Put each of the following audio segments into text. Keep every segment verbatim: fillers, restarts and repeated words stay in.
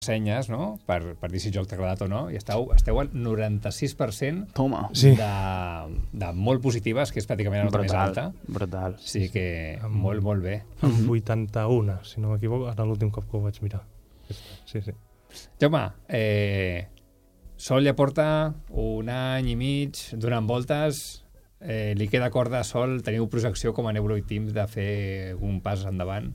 ressenyes, no? Per, per dir si el joc t'ha agradat o no, i esteu, esteu al noranta-sis per cent Toma. Sí. de, de molt positives, que és pràcticament la nota més alta. Brutal. Sí que molt, molt bé. Amb vuitanta-un, si no m'equivoco, ara l'últim cop que ho vaig mirar. Sí, sí. Jaume, eh, Sol ja porta un any i mig donant voltes. Eh, li queda corda a Sol? Teniu projecció com a Nebuloid Teams de fer un pas endavant?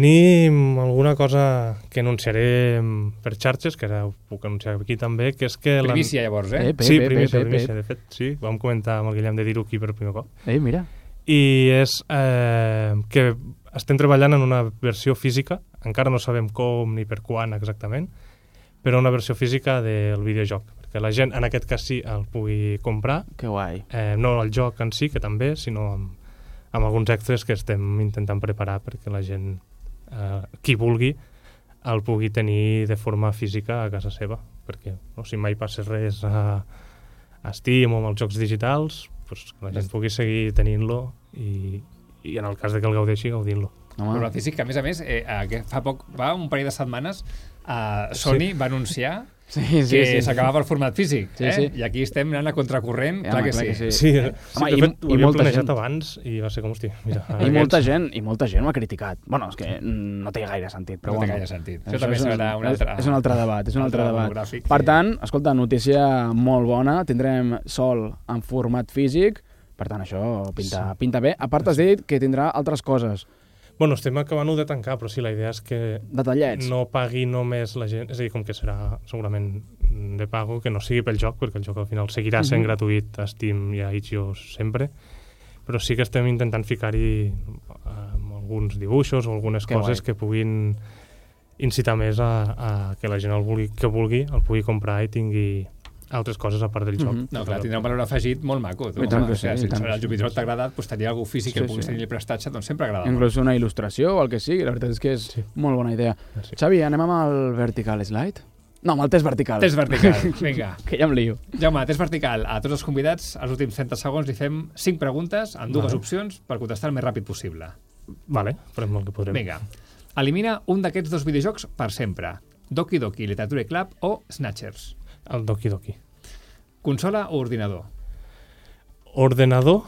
Tenim alguna cosa que anunciaré per xarxes, que ara ho puc anunciar aquí també, que és que... Primícia, llavors, eh? Eh, pe, sí, pe, primícia, pe, pe, primícia, pe. de fet, sí. Vam comentar amb el Guillem de dir-ho aquí per primer cop. Ei, mira. I és eh, que estem treballant en una versió física, encara no sabem com ni per quan exactament, però una versió física del videojoc, perquè la gent, en aquest cas sí, el pugui comprar. Que guai. Eh, no el joc en si, que també, sinó amb, amb alguns extras que estem intentant preparar perquè la gent, eh, qui vulgui, el pugui tenir de forma física a casa seva, perquè no, si mai passa res a, a Steam o amb els jocs digitals, pues, que la gent pugui seguir tenint-lo i, i en el cas de que el gaudeixi, gaudint-lo. Però la física, a més a més, eh, que fa poc, va un parell de setmanes, eh, Sony sí. va anunciar sí, sí, que sí, s'acabava el format físic, sí, eh? sí. I aquí estem anant a contracorrent, Ja, clar, home, que clar sí. que sí. Sí, Eh? sí Home, de i- fet, ho i havia molta planejat gent. abans i va ser com, hòstia, mira... I molta gent, i molta gent ho ha criticat. Bueno, és que no té gaire sentit, però No té bueno. gaire sentit. Això Això també és un- serà un altre... És un altre debat, és un altre debat. monogràfic, Per sí. tant, escolta, notícia molt bona, tindrem Sol en format físic, per tant, això pinta, Sí. pinta bé. A part, has dit que tindrà altres coses, Bueno, estem acabant-ho de tancar, però sí, la idea és que detallets. no pagui només la gent, és a dir, com que serà segurament de pago, que no sigui pel joc, perquè el joc al final seguirà sent Mhm. gratuït a Steam i a itch dot io sempre, però sí que estem intentant ficar-hi um, alguns dibuixos o algunes Que coses guai. que puguin incitar més a, a que la gent el vulgui, que vulgui el pugui comprar i tingui altres coses a part del joc. Mhm. No, clar, tindrà un valor afegit molt maco. Tu. I tant que O sigui, sí, i si tant que el sí. Jupiter t'ha agradat, doncs tenir algú físic que Sí, puguis sí. tenir el prestatge, doncs sempre agrada molt. Inclús una il·lustració o el que sigui, la veritat és que és Sí. molt bona idea. Sí. Xavi, anem amb el vertical slide? No, amb el test vertical. Test vertical, vinga. Que ja em lio. Jaume, test vertical. A tots els convidats, als últims trenta segons, li fem cinc preguntes amb dues Vale. opcions per contestar el més ràpid possible. Vale, farem el que podrem. Vinga. Elimina un d'aquests dos videojocs per sempre. Doki Doki Literature Club o Snatchers. El Doki Doki. Consola o ordinador? Ordenador,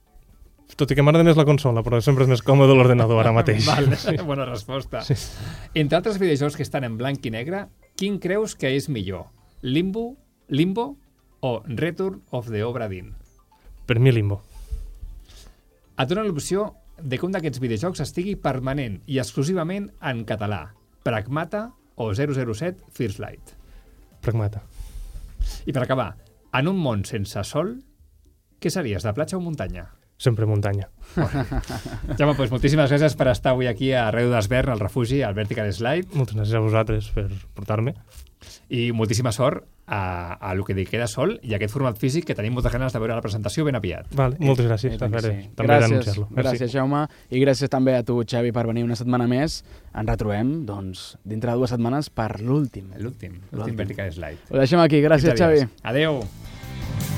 tot i que m'agrada més la consola, però sempre és més còmode l'ordenador ara mateix. Vale, bona resposta. Sí. Entre altres videojocs que estan en blanc i negre, quin creus que és millor? Limbo, Limbo o Return of the Obra Dinn? Per mi Limbo. Et donen l'opció de que un d'aquests videojocs estigui permanent i exclusivament en català. Pragmata o zero zero set First Light. Pragmata. I per acabar, en un món sense sol, què series, de platja o muntanya? Sempre muntanya. Jaume, doncs moltíssimes gràcies per estar avui aquí a Ràdio d'Esvern, al refugi, al Vertical Slide, Moltes gràcies a vosaltres per portar-me. i moltíssima sort a, a lo que li queda sol i a aquest format físic que tenim moltes ganes de veure la presentació ben aviat. Vale, moltes gràcies. I tant que També, sí. també Gràcies, d'anunciar-lo. Merci. gràcies, Jaume, i gràcies també a tu, Xavi, per venir una setmana més. Ens retrobem, doncs, dintre de dues setmanes per l'últim. L'últim, L'últim. l'últim Vertical Slide. Ho deixem aquí. Gràcies, quinze Xavi. dies. Adeu.